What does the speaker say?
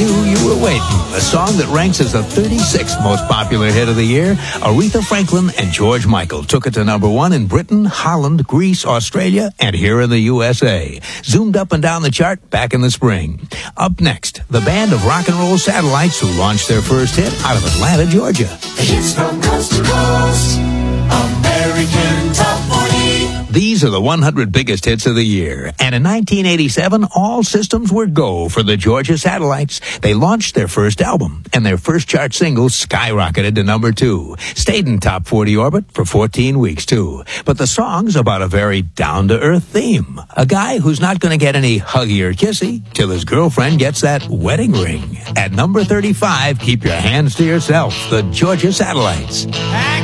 knew you were waiting. A song that ranks as the 36th most popular hit of the year. Aretha Franklin and George Michael took it to number 1 in Britain, Holland, Greece, Australia, and here in the USA. Zoomed up and down the chart back in the spring. Up next, the band of rock and roll satellites who launched their first hit out of Atlanta, Georgia. Hits from coast to coast, American Top 40. These are the 100 biggest hits of the year. And in 1987, all systems were go for the Georgia Satellites. They launched their first album, and their first chart single skyrocketed to number 2. Stayed in top 40 orbit for 14 weeks, too. But the song's about a very down-to-earth theme. A guy who's not going to get any huggy or kissy till his girlfriend gets that wedding ring. At number 35, keep your hands to yourself, the Georgia Satellites.